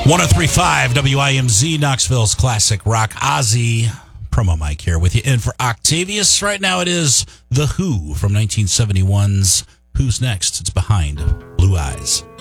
1035 WIMZ, Knoxville's classic rock. Ozzy, promo Mike here with you. And for Octavius, right now it is The Who from 1971's Who's Next? It's Behind Blue Eyes.